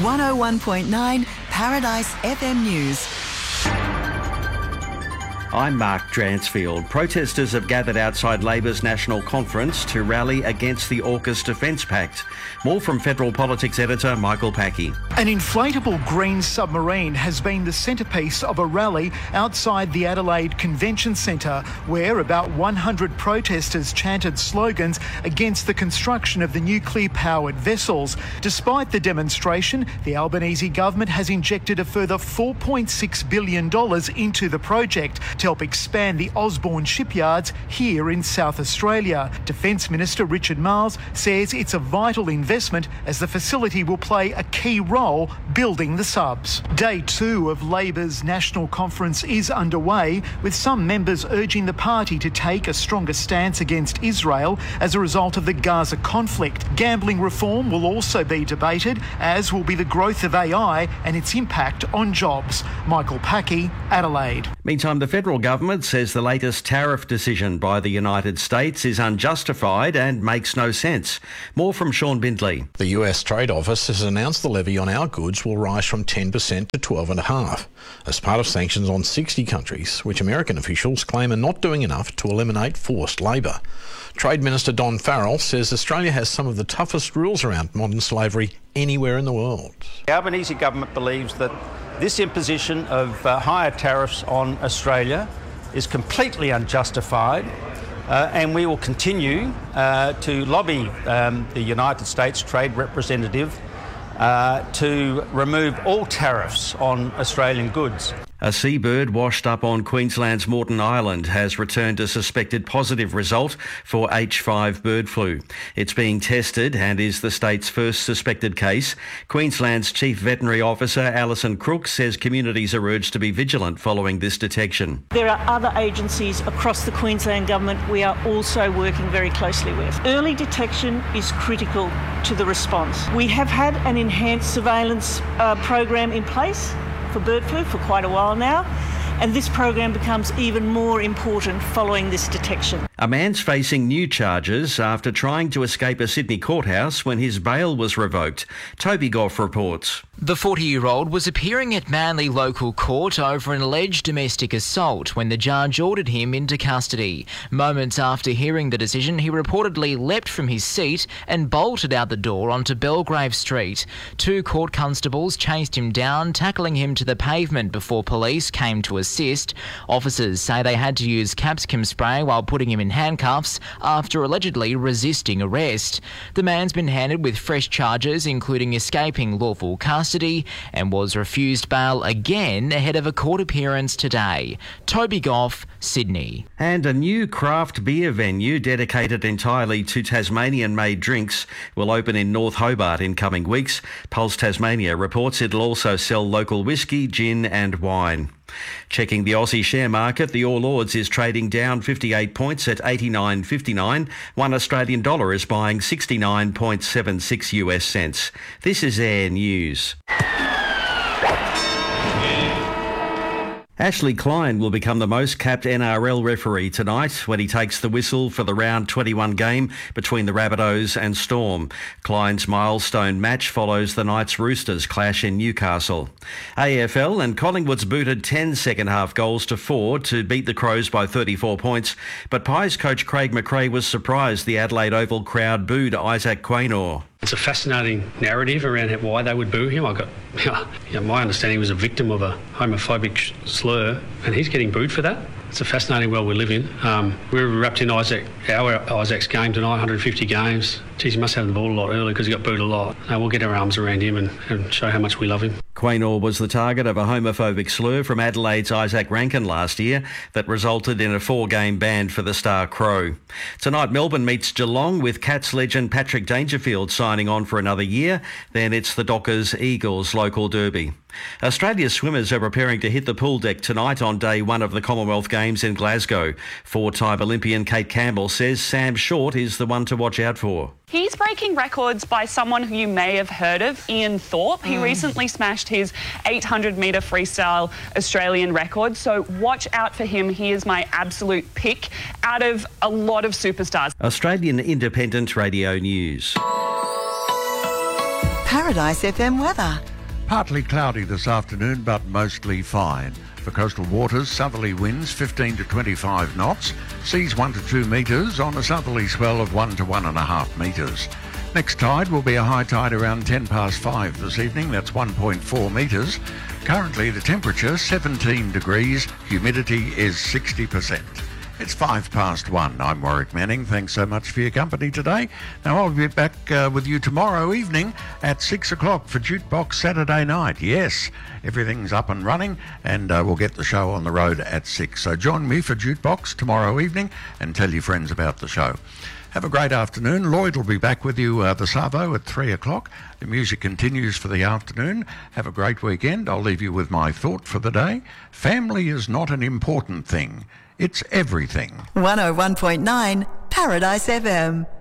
101.9 Paradise FM News. I'm Mark Dransfield. Protesters have gathered outside Labor's National Conference to rally against the AUKUS Defence Pact. More from Federal Politics editor Michael Packey. An inflatable green submarine has been the centrepiece of a rally outside the Adelaide Convention Centre, where about 100 protesters chanted slogans against the construction of the nuclear-powered vessels. Despite the demonstration, the Albanese government has injected a further $4.6 billion into the project to help expand the Osborne shipyards here in South Australia. Defence Minister Richard Marles says it's a vital investment as the facility will play a key role building the subs. Day 2 of Labor's National Conference is underway, with some members urging the party to take a stronger stance against Israel as a result of the Gaza conflict. Gambling reform will also be debated, as will be the growth of AI and its impact on jobs. Michael Packey, Adelaide. Meantime, the federal government says the latest tariff decision by the United States is unjustified and makes no sense. More from Sean Bindley. The US Trade Office has announced the levy on our goods will rise from 10% to 12.5% as part of sanctions on 60 countries, which American officials claim are not doing enough to eliminate forced labour. Trade Minister Don Farrell says Australia has some of the toughest rules around modern slavery anywhere in the world. The Albanese government believes that this imposition of higher tariffs on Australia is completely unjustified, and we will continue to lobby the United States Trade Representative to remove all tariffs on Australian goods. A seabird washed up on Queensland's Moreton Island has returned a suspected positive result for H5 bird flu. It's being tested and is the state's first suspected case. Queensland's Chief Veterinary Officer Alison Crook says communities are urged to be vigilant following this detection. There are other agencies across the Queensland Government we are also working very closely with. Early detection is critical to the response. We have had an enhanced surveillance program in place for bird flu for quite a while now, and this program becomes even more important following this detection. A man's facing new charges after trying to escape a Sydney courthouse when his bail was revoked. Toby Goff reports. The 40-year-old was appearing at Manly Local Court over an alleged domestic assault when the judge ordered him into custody. Moments after hearing the decision, he reportedly leapt from his seat and bolted out the door onto Belgrave Street. 2 court constables chased him down, tackling him to the pavement before police came to assist. Officers say they had to use capsicum spray while putting him in handcuffs after allegedly resisting arrest. The man's been handed with fresh charges, including escaping lawful custody, and was refused bail again ahead of a court appearance today. Toby Goff, Sydney. And a new craft beer venue dedicated entirely to Tasmanian-made drinks will open in North Hobart in coming weeks. Pulse Tasmania reports it'll also sell local whiskey, gin and wine. Checking the Aussie share market, the All Ords is trading down 58 points at 89.59. $1 Australian dollar is buying 69.76 US cents. This is Air News. Ashley Klein will become the most capped NRL referee tonight when he takes the whistle for the round 21 game between the Rabbitohs and Storm. Klein's milestone match follows the Knights Roosters clash in Newcastle. AFL and Collingwood's booted 10 second-half goals to 4 to beat the Crows by 34 points, but Pies coach Craig McRae was surprised the Adelaide Oval crowd booed Isaac Quaynor. It's a fascinating narrative around why they would boo him. My understanding, he was a victim of a homophobic slur, and he's getting booed for that. It's a fascinating world we live in. We're wrapped in Isaac's game tonight, 150 games. Geez, he must have the ball a lot early because he got booed a lot. We'll get our arms around him and show how much we love him. Quaynor was the target of a homophobic slur from Adelaide's Isaac Rankin last year that resulted in a 4-game ban for the Star Crow. Tonight, Melbourne meets Geelong with Cats legend Patrick Dangerfield signing on for another year. Then it's the Dockers-Eagles local derby. Australia's swimmers are preparing to hit the pool deck tonight on day 1 of the Commonwealth Games in Glasgow. 4-time Olympian Kate Campbell says Sam Short is the one to watch out for. He's breaking records by someone who you may have heard of, Ian Thorpe. He recently smashed his 800-metre freestyle Australian record, so watch out for him. He is my absolute pick out of a lot of superstars. Australian Independent Radio News. Paradise FM weather. Partly cloudy this afternoon, but mostly fine. For coastal waters, southerly winds 15 to 25 knots, seas 1 to 2 metres on a southerly swell of 1 to 1.5 metres. Next tide will be a high tide around 10 past 5 this evening, that's 1.4 metres. Currently the temperature 17 degrees, humidity is 60%. It's 5 past 1. I'm Warwick Manning. Thanks so much for your company today. Now I'll be back with you tomorrow evening at 6 o'clock for Jukebox Saturday night. Yes, everything's up and running and we'll get the show on the road at 6. So join me for Jukebox tomorrow evening and tell your friends about the show. Have a great afternoon. Lloyd will be back with you the Savo at 3 o'clock. The music continues for the afternoon. Have a great weekend. I'll leave you with my thought for the day. Family is not an important thing. It's everything. 101.9 Paradise FM.